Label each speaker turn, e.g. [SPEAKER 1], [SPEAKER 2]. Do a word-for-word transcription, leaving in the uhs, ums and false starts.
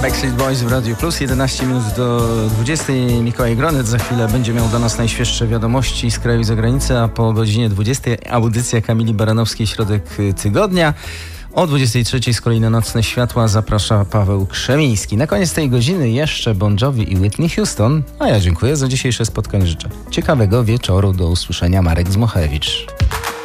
[SPEAKER 1] Backstreet Boys w Radiu Plus, jedenaście minut do dwudziestej. Mikołaj Gronet za chwilę będzie miał dla nas najświeższe wiadomości z kraju i zagranicy, a po godzinie dwudziestej audycja Kamili Baranowskiej Środek Tygodnia. O dwudziestej trzeciej z kolei na Nocne Światła zaprasza Paweł Krzemiński. Na koniec tej godziny jeszcze Bon Jovi i Whitney Houston. A ja dziękuję za dzisiejsze spotkanie. Życzę ciekawego wieczoru. Do usłyszenia. Marek Zmochewicz.